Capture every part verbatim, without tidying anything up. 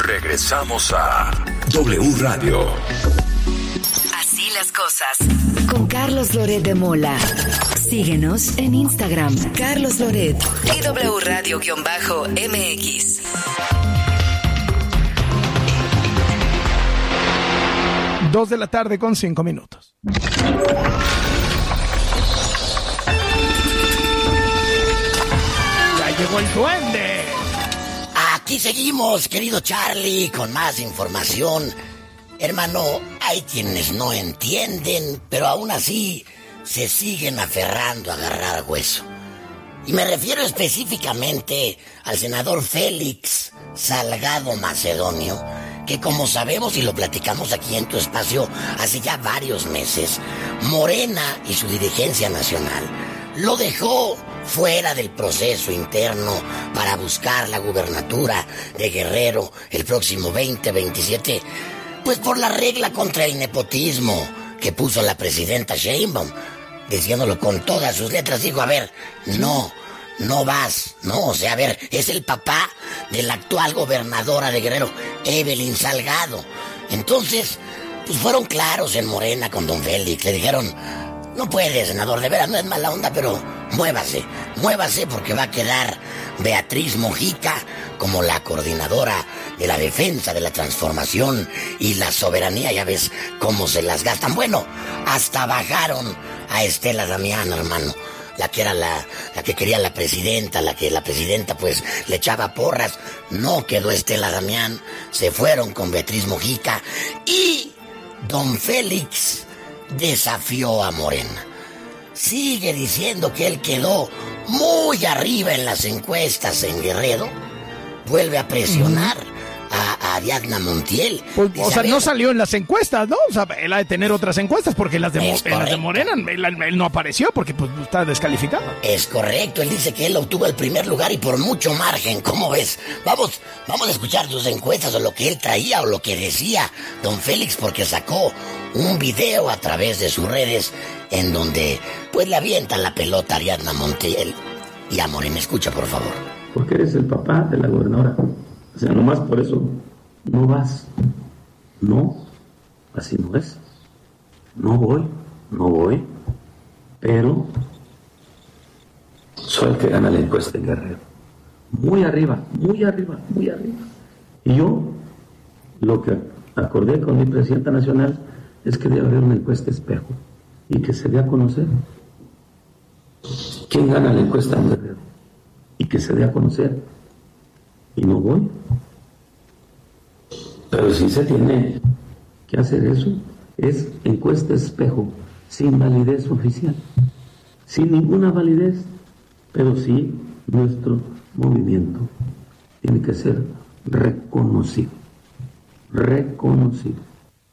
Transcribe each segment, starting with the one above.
Regresamos a W Radio. Así las cosas. Con Carlos Loret de Mola. Síguenos en Instagram, Carlos Loret y W Radio-M X. Dos de la tarde con cinco minutos. Ya llegó el duende. Aquí seguimos, querido Charlie, con más información. Hermano, hay quienes no entienden, pero aún así se siguen aferrando a agarrar hueso. Y me refiero específicamente al senador Félix Salgado Macedonio, que como sabemos y lo platicamos aquí en tu espacio hace ya varios meses, Morena y su dirigencia nacional lo dejó fuera del proceso interno para buscar la gubernatura de Guerrero el próximo veinte veintisiete, pues por la regla contra el nepotismo que puso la presidenta Sheinbaum, diciéndolo con todas sus letras. Dijo, a ver, no, no vas, no, o sea, a ver, es el papá de la actual gobernadora de Guerrero, Evelyn Salgado. Entonces, pues fueron claros en Morena con don Félix, le dijeron, no puede, senador, de veras, no es mala onda, pero muévase, muévase porque va a quedar Beatriz Mojica como la coordinadora de la defensa de la transformación y la soberanía. Ya ves cómo se las gastan. Bueno, hasta bajaron a Estela Damián, hermano, la que era la, la que quería la presidenta, la que la presidenta pues le echaba porras. No quedó Estela Damián, se fueron con Beatriz Mojica y don Félix desafió a Morena. Sigue diciendo que él quedó muy arriba en las encuestas en Guerrero. Vuelve a presionar a, a Ariadna Montiel. Pues, o sea, no salió en las encuestas, ¿no? O sea, él ha de tener otras encuestas porque en las de, en las de Morena él, él no apareció porque pues está descalificado. Es correcto, él dice que él obtuvo el primer lugar y por mucho margen. ¿Cómo ves? Vamos, vamos a escuchar sus encuestas o lo que él traía o lo que decía don Félix, porque sacó un video a través de sus redes en donde pues le avientan la pelota a Ariadna Montiel y a Morena. Escucha, por favor. Porque eres el papá de la gobernadora. O sea, nomás por eso no vas. No, así no es. No voy, no voy. Pero soy el que gana la encuesta en Guerrero. Muy arriba, muy arriba, muy arriba. Y yo lo que acordé con mi presidenta nacional es que debe haber una encuesta espejo y que se dé a conocer quién gana la encuesta en Guerrero y que se dé a conocer. Y no voy. Pero sí se tiene que hacer eso. Es encuesta espejo, sin validez oficial, sin ninguna validez, pero sí nuestro movimiento tiene que ser reconocido, reconocido.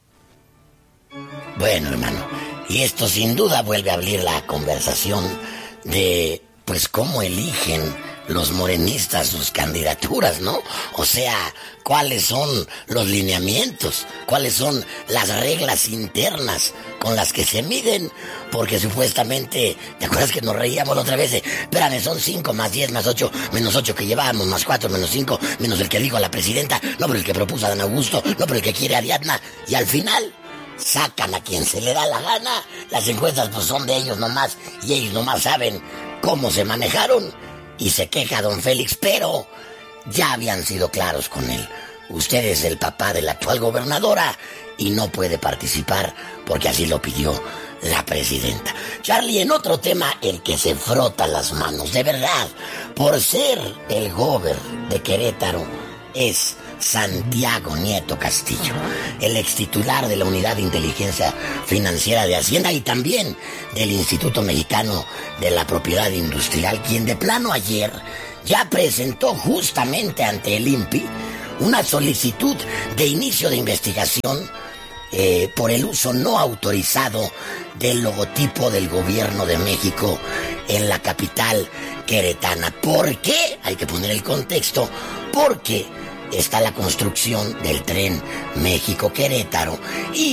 Bueno, hermano, y esto sin duda vuelve a abrir la conversación de, pues, cómo eligen los morenistas sus candidaturas, ¿no? O sea, ¿cuáles son los lineamientos? ¿Cuáles son las reglas internas con las que se miden? Porque supuestamente, ¿te acuerdas que nos reíamos la otra vez? Espérame, son cinco más diez más ocho, menos ocho que llevábamos, más cuatro, menos cinco, menos el que dijo a la presidenta, no, pero el que propuso a Dan Augusto, no, pero el que quiere a Ariadna, y al final sacan a quien se le da la gana. Las encuestas pues son de ellos nomás, y ellos nomás saben cómo se manejaron. Y se queja don Félix, pero ya habían sido claros con él. Usted es el papá de la actual gobernadora y no puede participar porque así lo pidió la presidenta. Charlie, en otro tema, el que se frota las manos, de verdad, por ser el gober de Querétaro, es Santiago Nieto Castillo, el extitular de la Unidad de Inteligencia Financiera de Hacienda y también del Instituto Mexicano de la Propiedad Industrial, quien de plano ayer ya presentó justamente ante el I N P I una solicitud de inicio de investigación eh, por el uso no autorizado del logotipo del gobierno de México en la capital queretana. ¿Por qué? Hay que poner el contexto. Porque está la construcción del tren México-Querétaro y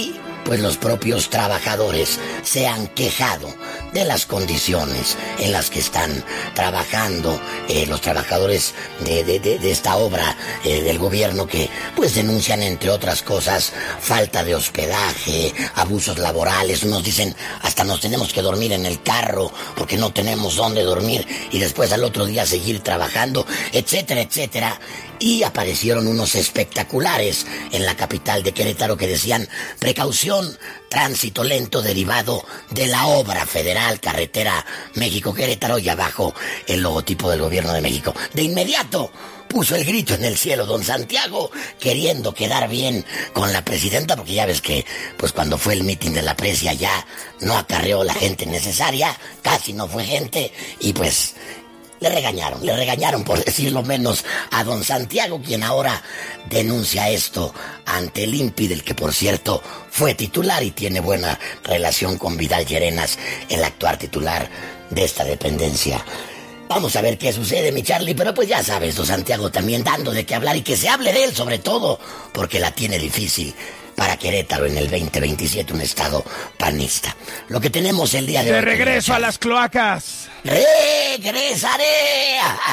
pues los propios trabajadores se han quejado de las condiciones en las que están trabajando eh, los trabajadores de, de, de, de esta obra eh, del gobierno, que pues denuncian, entre otras cosas, falta de hospedaje, abusos laborales. Unos dicen hasta nos tenemos que dormir en el carro porque no tenemos dónde dormir y después al otro día seguir trabajando, etcétera, etcétera. Y aparecieron unos espectaculares en la capital de Querétaro que decían: precaución, tránsito lento derivado de la obra federal carretera México-Querétaro, y abajo el logotipo del gobierno de México. De inmediato puso el grito en el cielo don Santiago, queriendo quedar bien con la presidenta, porque ya ves que pues cuando fue el mitin de la Presia ya no acarreó la gente necesaria, casi no fue gente, y pues le regañaron, le regañaron por decirlo menos a don Santiago, quien ahora denuncia esto ante el I N P I, del que por cierto fue titular y tiene buena relación con Vidal Llerenas, el actual titular de esta dependencia. Vamos a ver qué sucede, mi Charlie, pero pues ya sabes, don Santiago también dando de qué hablar, y que se hable de él sobre todo, porque la tiene difícil para Querétaro en el veinte veintisiete, un estado panista. Lo que tenemos el día de, de hoy... ¡De regreso a las cloacas! ¡Regresaré!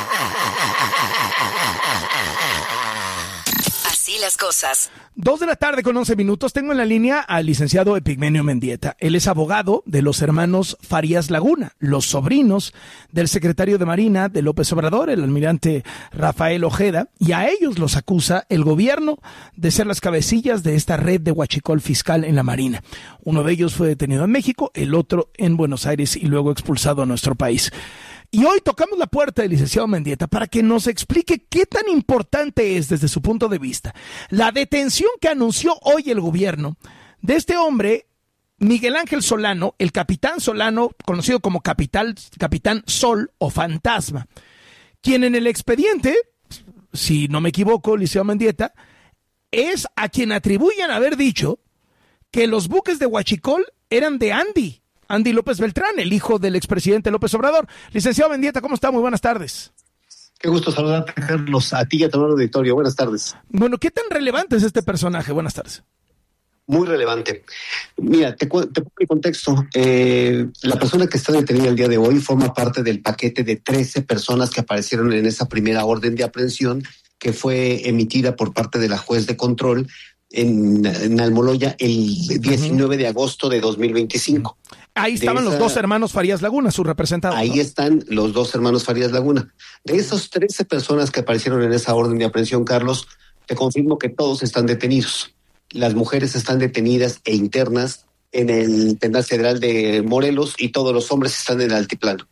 Así las cosas. Dos de la tarde con once minutos. Tengo en la línea al licenciado Epigmenio Mendieta. Él es abogado de los hermanos Farías Laguna, los sobrinos del secretario de Marina de López Obrador, el almirante Rafael Ojeda, y a ellos los acusa el gobierno de ser las cabecillas de esta red de huachicol fiscal en la Marina. Uno de ellos fue detenido en México, el otro en Buenos Aires y luego expulsado a nuestro país. Y hoy tocamos la puerta del licenciado Mendieta para que nos explique qué tan importante es, desde su punto de vista, la detención que anunció hoy el gobierno de este hombre, Miguel Ángel Solano, el capitán Solano, conocido como Capital, Capitán Sol o Fantasma, quien en el expediente, si no me equivoco, licenciado Mendieta, es a quien atribuyen haber dicho que los buques de huachicol eran de Andy. Andy López Beltrán, el hijo del expresidente López Obrador. Licenciado Mendieta, ¿cómo está? Muy buenas tardes. Qué gusto saludarte, Carlos, a ti y a todo el auditorio. Buenas tardes. Bueno, ¿qué tan relevante es este personaje? Buenas tardes. Muy relevante. Mira, te, te pongo el contexto. Eh, la persona que está detenida el día de hoy forma parte del paquete de trece personas que aparecieron en esa primera orden de aprehensión que fue emitida por parte de la juez de control en, en Almoloya el diecinueve de agosto de dos mil veinticinco. Ahí estaban esa, los dos hermanos Farías Laguna, sus representados. Ahí, ¿no? Están los dos hermanos Farías Laguna. De esos trece personas que aparecieron en esa orden de aprehensión, Carlos, te confirmo que todos están detenidos. Las mujeres están detenidas e internas en el penal federal de Morelos y todos los hombres están en el altiplano.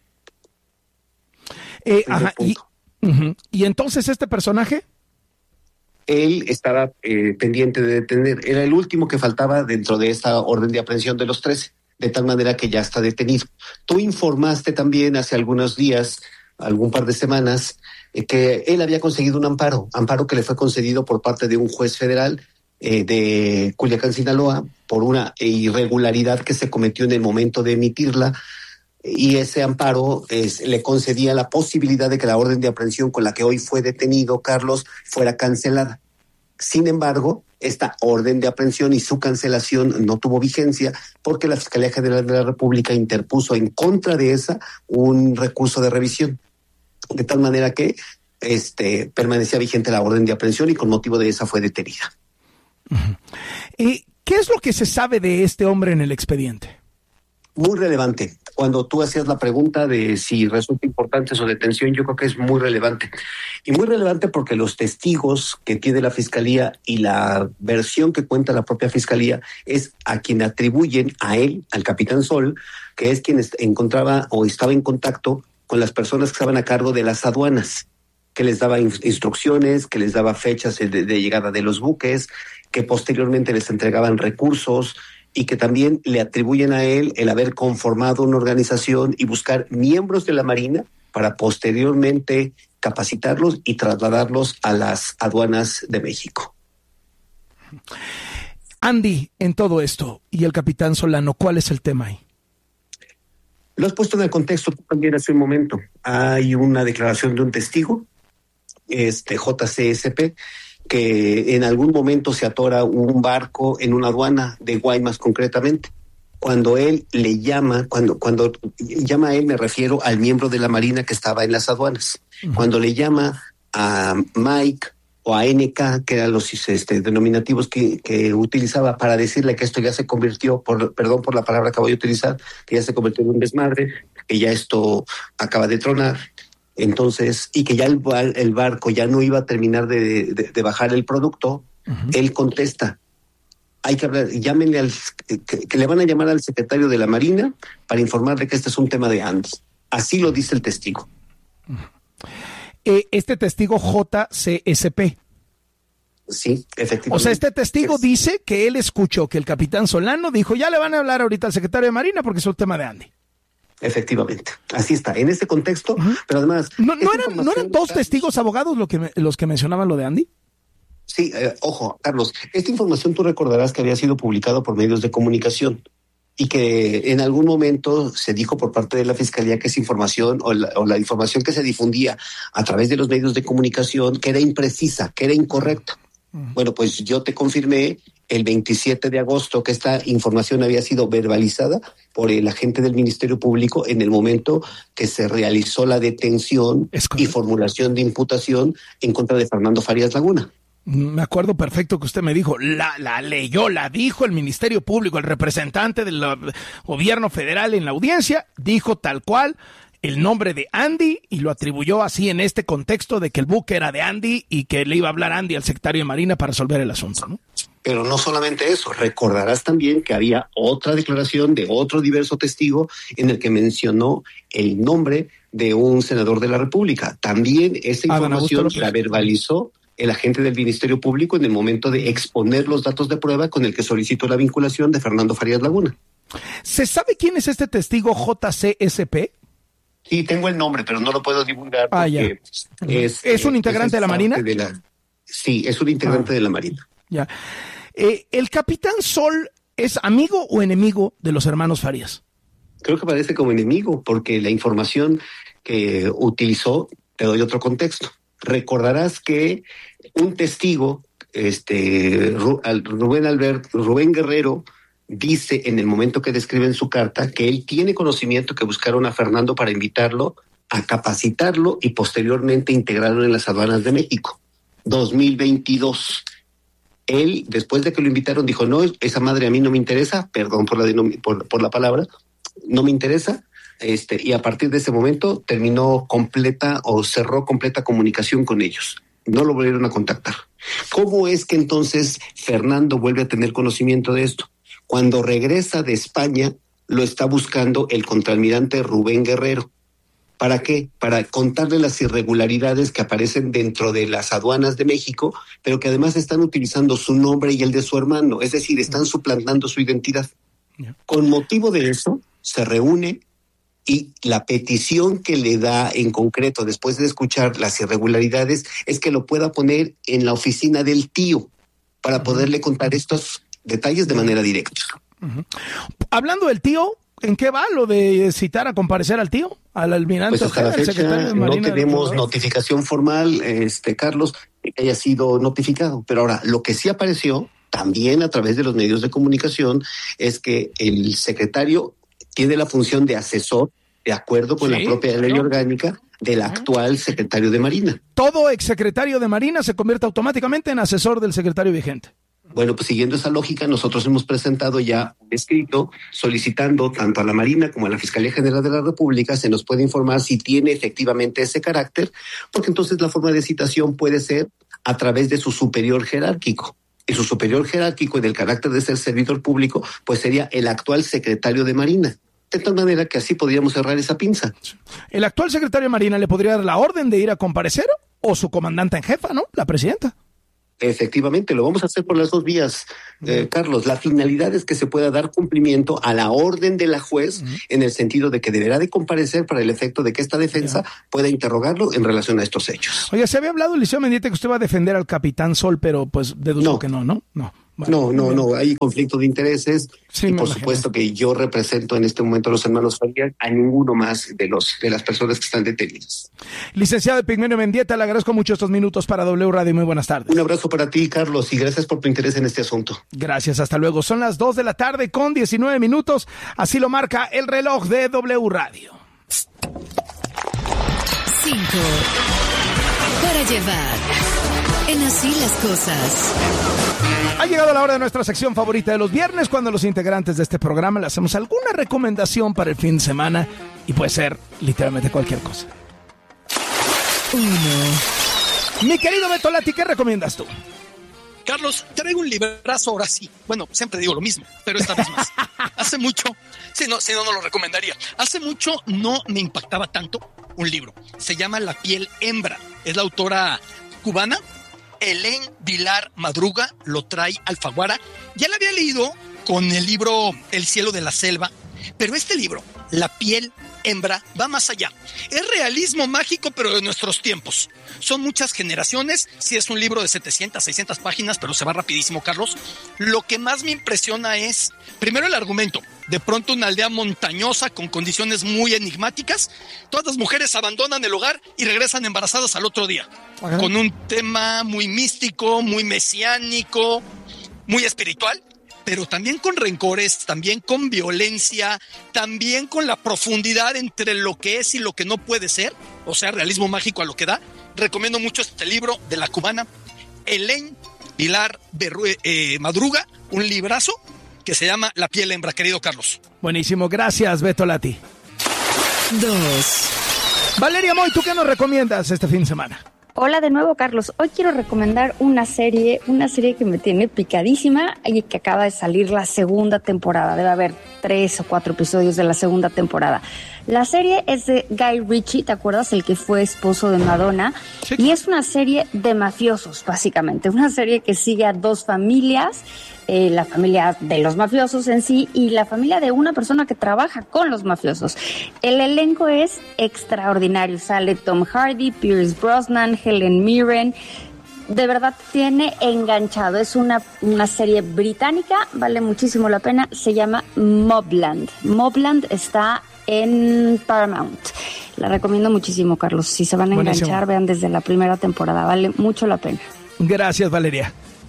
Eh, ajá, y, uh-huh. ¿Y entonces este personaje? Él estaba eh, pendiente de detener. Era el último que faltaba dentro de esta orden de aprehensión de los trece. De tal manera que ya está detenido. Tú informaste también hace algunos días, algún par de semanas, eh, que él había conseguido un amparo, amparo que le fue concedido por parte de un juez federal eh, de Culiacán, Sinaloa, por una irregularidad que se cometió en el momento de emitirla, y ese amparo es, le concedía la posibilidad de que la orden de aprehensión con la que hoy fue detenido Carlos fuera cancelada. Sin embargo, esta orden de aprehensión y su cancelación no tuvo vigencia porque la Fiscalía General de la República interpuso en contra de esa un recurso de revisión, de tal manera que este, permanecía vigente la orden de aprehensión y con motivo de esa fue detenida. Uh-huh. ¿Y qué es lo que se sabe de este hombre en el expediente? Muy relevante. Cuando tú hacías la pregunta de si resulta importante su detención, yo creo que es muy relevante. Y muy relevante porque los testigos que tiene la Fiscalía y la versión que cuenta la propia Fiscalía es a quien atribuyen a él, al Capitán Sol, que es quien encontraba o estaba en contacto con las personas que estaban a cargo de las aduanas, que les daba instrucciones, que les daba fechas de, de llegada de los buques, que posteriormente les entregaban recursos, y que también le atribuyen a él el haber conformado una organización y buscar miembros de la Marina para posteriormente capacitarlos y trasladarlos a las aduanas de México. Andy, en todo esto, y el capitán Solano, ¿cuál es el tema ahí? Lo has puesto en el contexto tú también hace un momento. Hay una declaración de un testigo, este J C S P, que en algún momento se atora un barco en una aduana de Guaymas concretamente. Cuando él le llama, cuando, cuando llama a él me refiero al miembro de la Marina que estaba en las aduanas. Uh-huh. Cuando le llama a Mike o a N K, que eran los este, denominativos que, que utilizaba para decirle que esto ya se convirtió, por, perdón por la palabra que voy a utilizar, que ya se convirtió en un desmadre, que ya esto acaba de tronar, entonces, y que ya el, el barco ya no iba a terminar de, de, de bajar el producto, uh-huh. Él contesta, hay que hablar, llámenle al, que, que le van a llamar al secretario de la Marina para informarle que este es un tema de Andy. Así lo dice el testigo. Uh-huh. Eh, este testigo J C S P. Sí, efectivamente. O sea, este testigo es... dice que él escuchó que el capitán Solano dijo, ya le van a hablar ahorita al secretario de Marina porque es un tema de Andy. Efectivamente, así está, en ese contexto, uh-huh. Pero además... ¿No, no, eran, ¿no eran dos testigos abogados lo que me, los que mencionaban lo de Andy? Sí, eh, ojo, Carlos, esta información tú recordarás que había sido publicada por medios de comunicación y que en algún momento se dijo por parte de la Fiscalía que esa información o la, o la información que se difundía a través de los medios de comunicación que era imprecisa, que era incorrecta. Uh-huh. Bueno, pues yo te confirmé el veintisiete de agosto que esta información había sido verbalizada por el agente del Ministerio Público en el momento que se realizó la detención y formulación de imputación en contra de Fernando Farías Laguna. Me acuerdo perfecto que usted me dijo, la, la leyó, la dijo el Ministerio Público, el representante del gobierno federal en la audiencia, dijo tal cual el nombre de Andy y lo atribuyó así en este contexto de que el buque era de Andy y que le iba a hablar Andy al secretario de Marina para resolver el asunto, ¿no? Pero no solamente eso, recordarás también que había otra declaración de otro diverso testigo en el que mencionó el nombre de un senador de la República. También esa información la verbalizó el agente del Ministerio Público en el momento de exponer los datos de prueba con el que solicitó la vinculación de Fernando Farías Laguna. ¿Se sabe quién es este testigo J C S P? Sí, tengo el nombre, pero no lo puedo divulgar porque ah, ya. es... ¿Es un integrante es de la Marina? De la, sí, es un integrante ah, de la Marina. Ya. Eh, ¿El capitán Sol es amigo o enemigo de los hermanos Farías? Creo que parece como enemigo, porque la información que utilizó, te doy otro contexto. Recordarás que un testigo, este Rubén Albert, Rubén Guerrero, dice en el momento que describe en su carta que él tiene conocimiento que buscaron a Fernando para invitarlo a capacitarlo y posteriormente integrarlo en las aduanas de México. dos mil veintidós. Él, después de que lo invitaron, dijo, no, esa madre a mí no me interesa, perdón por la, denom- por, por la palabra, no me interesa. Este, y a partir de ese momento terminó completa o cerró completa comunicación con ellos. No lo volvieron a contactar. ¿Cómo es que entonces Fernando vuelve a tener conocimiento de esto? Cuando regresa de España, lo está buscando el contraalmirante Rubén Guerrero. ¿Para qué? Para contarle las irregularidades que aparecen dentro de las aduanas de México, pero que además están utilizando su nombre y el de su hermano, es decir, están suplantando su identidad. Con motivo de eso, se reúne y la petición que le da en concreto, después de escuchar las irregularidades, es que lo pueda poner en la oficina del tío para poderle contar estos detalles de manera directa. Uh-huh. Hablando del tío, ¿en qué va lo de citar a comparecer al tío? Al almirante. Pues hasta la fecha de no tenemos notificación formal, este Carlos, que haya sido notificado. Pero ahora, lo que sí apareció, también a través de los medios de comunicación, es que el secretario tiene la función de asesor, de acuerdo con sí, la propia ley claro. orgánica del actual secretario de Marina. Todo exsecretario de Marina se convierte automáticamente en asesor del secretario vigente. Bueno, pues siguiendo esa lógica, nosotros hemos presentado ya un escrito solicitando tanto a la Marina como a la Fiscalía General de la República se nos puede informar si tiene efectivamente ese carácter, porque entonces la forma de citación puede ser a través de su superior jerárquico. Y su superior jerárquico en el carácter de ser servidor público, pues sería el actual secretario de Marina. De tal manera que así podríamos cerrar esa pinza. ¿El actual secretario de Marina le podría dar la orden de ir a comparecer o su comandante en jefa, no? La presidenta. Efectivamente, lo vamos a hacer por las dos vías, eh, Carlos. La finalidad es que se pueda dar cumplimiento a la orden de la juez uh-huh. en el sentido de que deberá de comparecer para el efecto de que esta defensa yeah. pueda interrogarlo en relación a estos hechos. Oye, se había hablado, Eliseo Mendieta, que usted va a defender al capitán Sol, pero pues deduzco no. que no, ¿no? No. Bueno, no, no, no, hay conflicto de intereses sí, y por imagino. supuesto que yo represento en este momento a los hermanos Farías, a ninguno más de los de las personas que están detenidas. Licenciado Epigmenio Mendieta, le agradezco mucho estos minutos para W Radio. Muy buenas tardes. Un abrazo para ti, Carlos, y gracias por tu interés en este asunto. Gracias, hasta luego. Son las dos de la tarde con diecinueve minutos, así lo marca el reloj de W Radio. Cinco. Para llevar. En Así las Cosas. Ha llegado la hora de nuestra sección favorita de los viernes, cuando los integrantes de este programa le hacemos alguna recomendación para el fin de semana, y puede ser literalmente cualquier cosa. Uno. Mi querido Beto Lati, ¿qué recomiendas tú? Carlos, traigo un librazo ahora sí. Bueno, siempre digo lo mismo, pero esta vez más. Hace mucho, si no, si no, no lo recomendaría. Hace mucho no me impactaba tanto un libro. Se llama La piel hembra. Es la autora cubana Helen Vilar Madruga, lo trae Alfaguara. Ya la había leído con el libro El cielo de la selva, pero este libro, La piel hembra, va más allá. Es realismo mágico, pero de nuestros tiempos. Son muchas generaciones. Sí, es un libro de setecientas, seiscientas páginas, pero se va rapidísimo, Carlos. Lo que más me impresiona es, primero, el argumento. De pronto una aldea montañosa con condiciones muy enigmáticas. Todas las mujeres abandonan el hogar y regresan embarazadas al otro día. Ajá. Con un tema muy místico, muy mesiánico, muy espiritual, pero también con rencores, también con violencia, también con la profundidad entre lo que es y lo que no puede ser, o sea, realismo mágico a lo que da. Recomiendo mucho este libro de la cubana Helen Vilar Berrue, eh, Madruga, un librazo que se llama La piel hembra, querido Carlos. Buenísimo, gracias, Beto Lati. Dos. Valeria Moy, ¿tú qué nos recomiendas este fin de semana? Hola de nuevo, Carlos. Hoy quiero recomendar una serie, una serie que me tiene picadísima y que acaba de salir la segunda temporada. Debe haber tres o cuatro episodios de la segunda temporada. La serie es de Guy Ritchie, ¿te acuerdas? El que fue esposo de Madonna. Sí. Y es una serie de mafiosos, básicamente. Una serie que sigue a dos familias. Eh, la familia de los mafiosos en sí y la familia de una persona que trabaja con los mafiosos. El elenco es extraordinario. Sale Tom Hardy, Pierce Brosnan, Helen Mirren. De verdad tiene enganchado. Es una, una serie británica, vale muchísimo la pena. Se llama Mobland. Mobland está en Paramount. La recomiendo muchísimo, Carlos. Si se van a Buenísimo. enganchar, vean desde la primera temporada. Vale mucho la pena. Gracias, Valeria.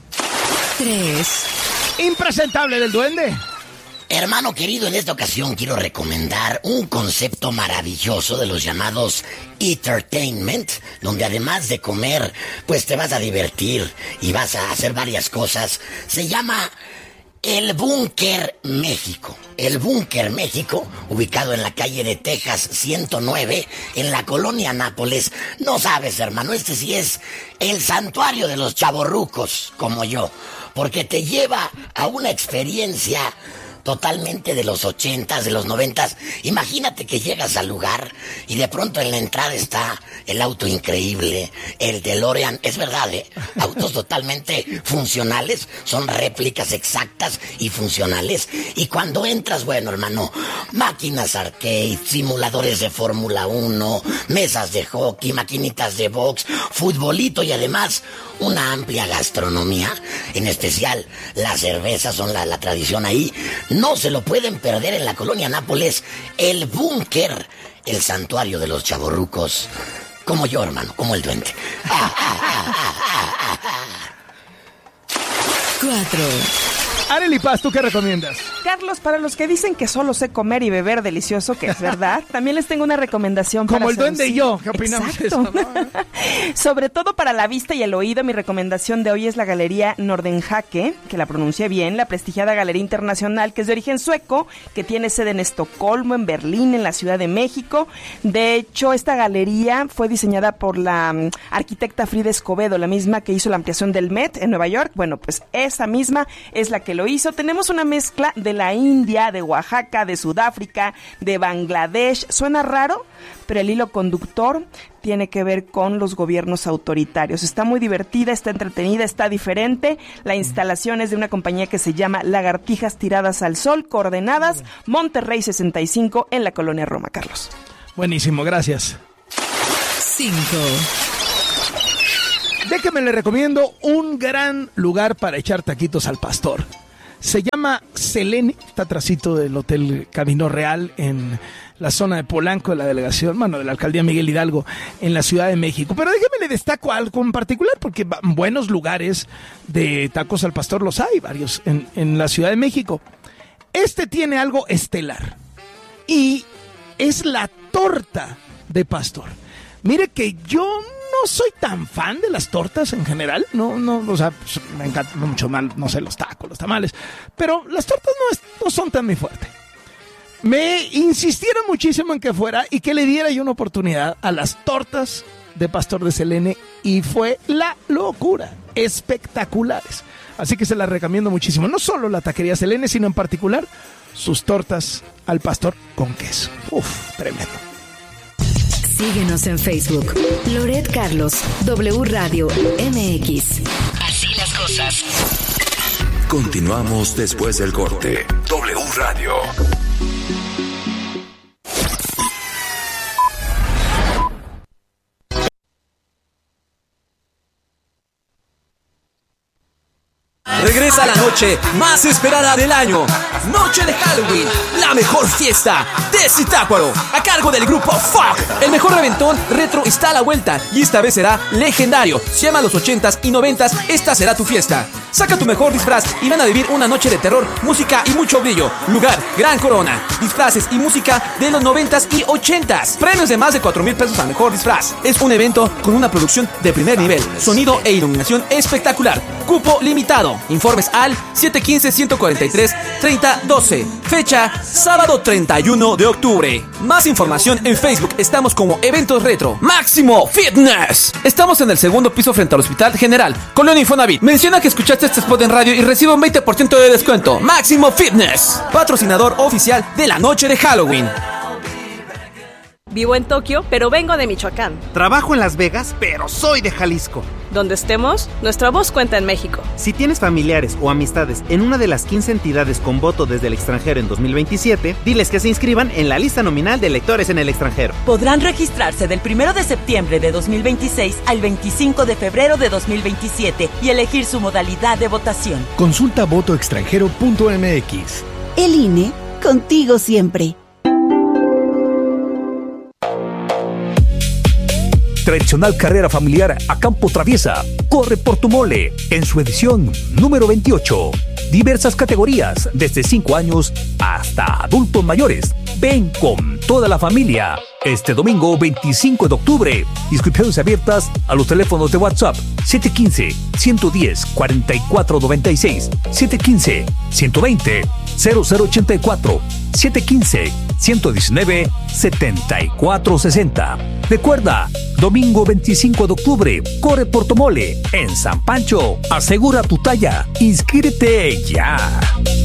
Tres. Impresentable del duende. Hermano querido, en esta ocasión quiero recomendar un concepto maravilloso de los llamados entertainment, donde además de comer, pues te vas a divertir y vas a hacer varias cosas. Se llama El Búnker México. El Búnker México, ubicado en la calle de Texas ciento nueve, en la colonia Nápoles. No sabes, hermano, este sí es el santuario de los chavorrucos, como yo, porque te lleva a una experiencia totalmente de los ochentas, de los noventas. Imagínate que llegas al lugar y de pronto en la entrada está el auto increíble, el DeLorean. Es verdad, ¿eh? Autos totalmente funcionales, son réplicas exactas y funcionales. Y cuando entras, bueno, hermano, máquinas arcade, simuladores de Fórmula uno, mesas de hockey, maquinitas de box, futbolito y además una amplia gastronomía. En especial, las cervezas son la, la tradición ahí. No se lo pueden perder en la colonia Nápoles. El Búnker, el santuario de los chavorrucos. Como yo, hermano, como el duende. Cuatro. Arely Paz, ¿tú qué recomiendas? Carlos, para los que dicen que solo sé comer y beber delicioso, que es verdad, también les tengo una recomendación. Como para el duende y yo, ¿qué opinamos Exacto. de eso? ¿No? Sobre todo para la vista y el oído, mi recomendación de hoy es la Galería Nordenhake, que la pronuncié bien, la prestigiada galería internacional que es de origen sueco, que tiene sede en Estocolmo, en Berlín, en la Ciudad de México. De hecho, esta galería fue diseñada por la um, arquitecta Frida Escobedo, la misma que hizo la ampliación del Met en Nueva York. Bueno, pues esa misma es la que lo hizo. Tenemos una mezcla de la India, de Oaxaca, de Sudáfrica, de Bangladesh. Suena raro, pero el hilo conductor tiene que ver con los gobiernos autoritarios. Está muy divertida, está entretenida, está diferente. La instalación es de una compañía que se llama Lagartijas Tiradas al Sol, coordenadas Monterrey sesenta y cinco en la colonia Roma, Carlos. Buenísimo, gracias. Cinco. déjeme le recomiendo un gran lugar para echar taquitos al pastor. Se llama Selene, está atrasito del Hotel Camino Real en la zona de Polanco, de la delegación, bueno, de la alcaldía Miguel Hidalgo, en la Ciudad de México. Pero déjeme le destaco algo en particular, porque buenos lugares de tacos al pastor los hay, varios, en, en la Ciudad de México. Este tiene algo estelar, y es la torta de pastor. Mire que yo no soy tan fan de las tortas en general, no, no, o sea, me encanta mucho más, no sé, los tacos, los tamales, pero las tortas no, es, no son tan mi fuerte. Me insistieron muchísimo en que fuera y que le diera yo una oportunidad a las tortas de pastor de Selene, y fue la locura, espectaculares. Así que se las recomiendo muchísimo, no solo la taquería Selene, sino en particular sus tortas al pastor con queso. Uf, tremendo. Síguenos en Facebook, Loret Carlos, W Radio M X. Así las cosas. Continuamos después del corte. W Radio. Regresa la noche más esperada del año. Noche de Halloween, la mejor fiesta de Zitácuaro, a cargo del grupo Fuck. El mejor reventón retro está a la vuelta, y esta vez será legendario. Si amas los ochentas y noventas, esta será tu fiesta. Saca tu mejor disfraz y ven a vivir una noche de terror, música y mucho brillo. Lugar, Gran Corona. Disfraces y música de los noventas y ochentas. Premios de más de cuatro mil pesos al mejor disfraz. Es un evento con una producción de primer nivel, sonido e iluminación espectacular. Cupo limitado. Informes al siete uno cinco, uno cuatro tres, tres cero uno dos. Fecha, sábado treinta y uno de octubre. Más información en Facebook. Estamos como Eventos Retro. Máximo Fitness. Estamos en el segundo piso frente al Hospital General, Colonia Infonavit. Menciona que escuchaste este spot en radio y recibe un veinte por ciento de descuento. Máximo Fitness, patrocinador oficial de la noche de Halloween. Vivo en Tokio, pero vengo de Michoacán. Trabajo en Las Vegas, pero soy de Jalisco. Donde estemos, nuestra voz cuenta en México. Si tienes familiares o amistades en una de las quince entidades con voto desde el extranjero en dos mil veintisiete, diles que se inscriban en la lista nominal de electores en el extranjero. Podrán registrarse del primero de septiembre de dos mil veintiséis al veinticinco de febrero de dos mil veintisiete y elegir su modalidad de votación. Consulta voto extranjero punto m x. El I N E, contigo siempre. Tradicional carrera familiar a campo traviesa corre por tu mole en su edición número veintiocho. Diversas categorías, desde cinco años hasta adultos mayores. Ven con toda la familia. Este domingo veinticinco de octubre. Inscripciones abiertas a los teléfonos de WhatsApp siete uno cinco, uno uno cero, cuatro cuatro nueve seis, siete uno cinco, uno dos cero, cero cero ocho cuatro, siete uno cinco, uno uno nueve, siete cuatro seis cero. Recuerda, domingo veinticinco de octubre, corre por tu mole en San Pancho. Asegura tu talla. Inscríbete ya.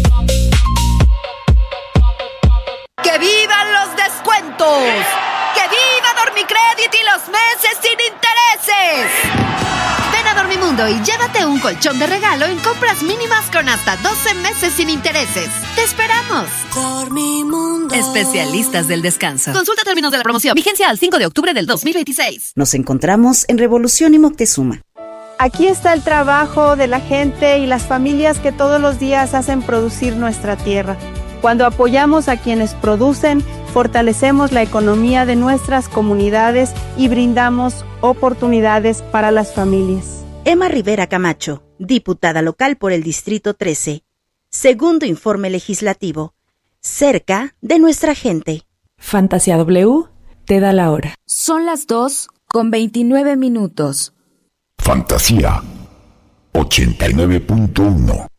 ¡Que vivan los descuentos! ¡Que viva Dormicrédito y los meses sin intereses! Ven a Dormimundo y llévate un colchón de regalo en compras mínimas con hasta doce meses sin intereses. ¡Te esperamos! Dormimundo. Especialistas del descanso. Consulta términos de la promoción. Vigencia al cinco de octubre del dos mil veintiséis. Nos encontramos en Revolución y Moctezuma. Aquí está el trabajo de la gente y las familias que todos los días hacen producir nuestra tierra. Cuando apoyamos a quienes producen, fortalecemos la economía de nuestras comunidades y brindamos oportunidades para las familias. Emma Rivera Camacho, diputada local por el Distrito trece. Segundo informe legislativo. Cerca de nuestra gente. Fantasía W te da la hora. Son las dos con veintinueve minutos. Fantasía ochenta y nueve punto uno.